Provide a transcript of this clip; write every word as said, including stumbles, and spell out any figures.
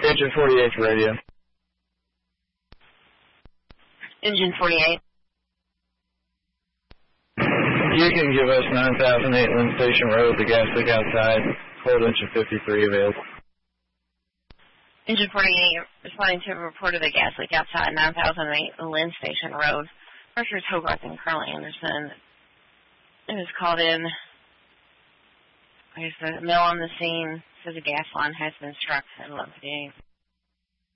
Engine forty-eight radio. Engine forty-eight. You can give us nine thousand eight Lynn Station Road, the gas leak outside. Hold engine fifty-three available. Engine forty-eight, responding to a report of a gas leak outside nine thousand eight Lynn Station Road. First Hogarth and Colonel Anderson. It was called in. I guess the mill on the scene says a gas line has been struck at eleven fifty-eight.